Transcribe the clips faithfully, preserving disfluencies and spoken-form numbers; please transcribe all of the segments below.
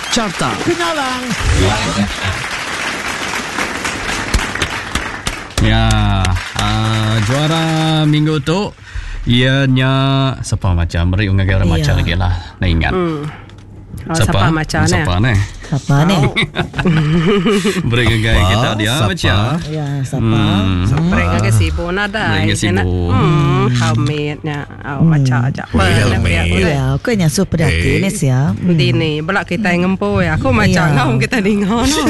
Carta Kenalang. Ya, uh, juara minggu tu ianya siapa macam beri unggaran Iya. macam lagi lah. Nak ingat. Hmm. Oh, siapa macam ni? Siapa ni? Siapa ni? Beri unggaran kita dia siapa? macam. Ya, siapa? Hmm. Mereka ke sibuk nada. Mereka sibuk. Hmm, hamitnya. Oh, macam aja. Ya, aku nyasuh pedati Eh. ni sia. Di ni, belak kita yang ngempo ya. Aku macam Iya. ngau kita dengar no.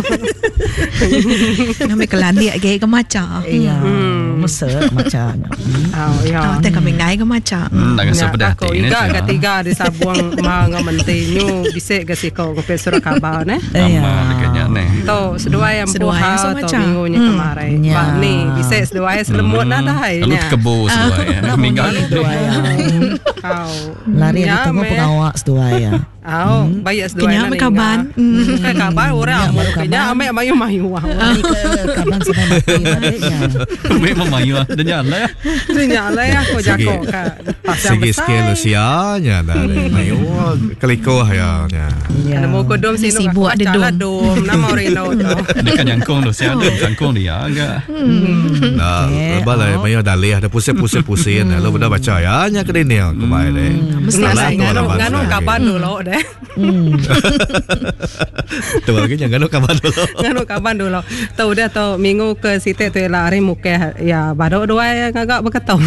Kami kelandiak gay ke macam. Iya, mesra macam. Oh, ya. Oh, tengok kami ngai ke macam. Hmm, dah rasa pedati Aku ni. iga tu, ketiga di sabuang mga mentinyo bisik ke siko ke pesura kabar ne. Iya. Nama dekatnya ni. To sedua yang Sedua puha yang to semacam. minggunya kemarin. Ya. Ba ni bisik sedua yang selemut Hmm. nada Lalu nya. kebo semua ya. Minggu ni. Dua ya. Kau. Lari Ya, di tunggu me. pengawak sedua ya. Au, bayar sedua Kenyang yang kaban. Ke kabar orang mau kenya ame mayu mayu wah. Ini ke kaban sampai mati baliknya. Memang mayu lah. Dia nyala ya. Dunia lah ya aku jago ka. Pasang Segi-segi lu sianya dah. Mayu keliko ya. Ada mau kodom Ni sini sibuk ada dom. dom. Dom nama Reno tu. Dia kan jangkung tu. Saya ada jangkung dia agak. Nah, Eh, balai mayu dah leh ada pusing-pusing pusing. Lu dah baca ya nya ke ni kemarin deh. Mesti Nganu lah. nganu nganu kaban dulu deh. Tu lagi jangan lu kabar dulu. Nganu kaban dulu. Tahu dah tahu minggu ke situ tu lari muka ya baru dua yang agak berketong.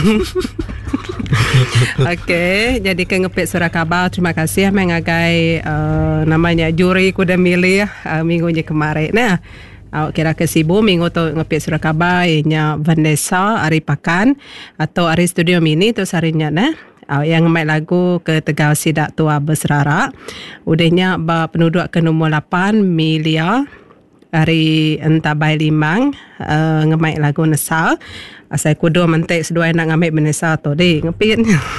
Okey, jadi ke ngepit surat khabar. Terima kasih mengagai uh, namanya juri kuda milih uh, minggunya kemarin. Nah, awak kira ke sibuk minggu tu ngepit surat khabar ianya Vanessa Ari Pakan atau Ari Studio Mini tu sarinya nah. Uh, yang ngemai lagu ke Tegal Sidak Tua Berserarak. Udahnya ba penduduk ke nombor lapan Milia Ari Entabai Limang uh, ngemai lagu Nesal. Asal kudo mentek sedua nak ngambil Vanessa tu deh ngepit.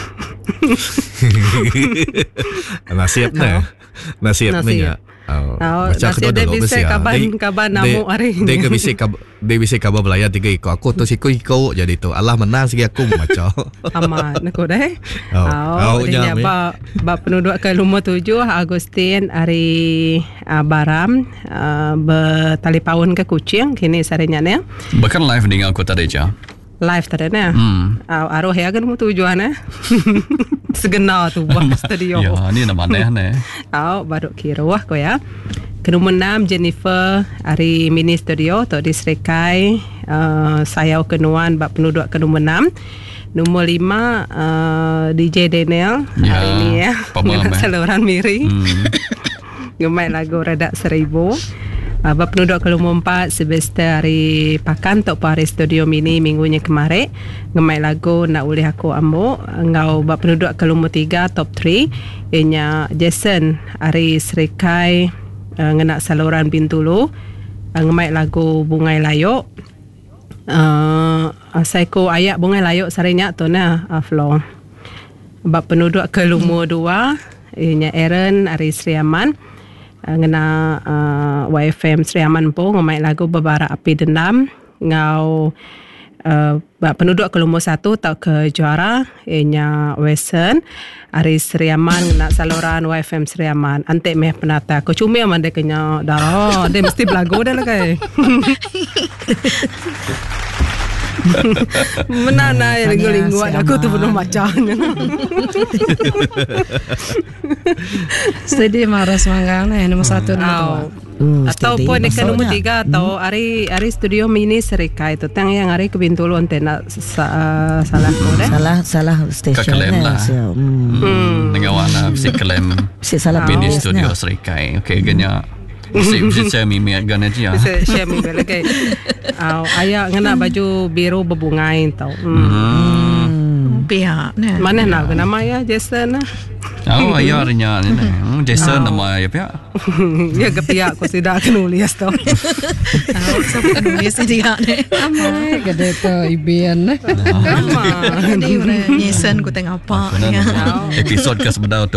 Nasib ni. Nasib ni ya. Oh, nasib dia bisa kaban- kaban namuk hari ni. Dia ke bisa kab dia bisa kabar belayar tiga ikut aku tu siku ikut jadi tu Allah menang segi aku macam. Amat nak deh. Oh, Oh, oh, dia jam, ba ba penduduk ke rumah tujuh Agustin Ari uh, Baram uh, bertali paun ke Kuching kini sarinya ni Bahkan live dengan aku tadi je. live tadi ni. Hmm. Uh, aroh ya kan mu tujuan eh. Segenar tu buat studio. Ya, ni nama aneh ni. Au baru kira wah ko ya. Kedua enam Jennifer Ari Mini Studio tu di Serikai uh, Sayau Kenuan bab penduduk kedua enam. Nombor lima uh, D J Daniel Ya, hari ni ya. pemalam, eh. Saluran Miri. Hmm. Ngemai lagu Redak Seribu. Uh, bab penduduk kedua empat Sylvester Ari Pakan tok Hari Studio Mini minggunya kemarin. Ngemai lagu Nak Ulih Aku Ambo. Ngau bab penduduk kedua tiga top tiga. Ianya Jason Ari Serikai uh, ngenak saluran Bintulu. Uh, ngemai lagu Bungai Layuk. Uh, Saiko ayak Bungai Layuk sarinya tu nah uh, Flo. Bab penduduk kedua dua. Ianya Aaron Ari Sri Aman. Uh, ngena uh, Y F M Sri Aman po ngemai lagu Berbara Api Dendam ngau uh, penduduk ke nombor satu tak ke juara ianya Western Ari Sri Aman ngena saluran Y F M Sri Aman antek meh penata ko cumi aman de kenya dah dia mesti belagu dah lah kai. Menana yang linggu-linggu aku tu belum macamnya. Jadi marah semangat ni nombor satu nombor dua. Uh, Ataupun steady ke nombor masuknya. tiga atau Ari Ari Studio Mini Serikai tu tang yang Ari ke Bintulu antena sa, uh, salah ko deh. Salah salah station Kekelem lah. sia. Hmm. Hmm. Dengan warna si kelem. Si salah Mini bini studio Serikai. Okey, ganya. Mesti mesti saya mimi agak aja. Bisa share mi bela kai. Au ayah ngena baju biru berbungai tau. Hmm. Hmm. Pihak ni. Mana nak ke nama ya Jason lah. Oh, ayah harinya ni. Hmm, Jason nama ya pihak. Ya ke pihak ko sudah nulis tau. Siapa nulis dia ni? Amai gede tu Ibian lah. Ni orang Jason ku tengok apa. Episod ke sebenar tu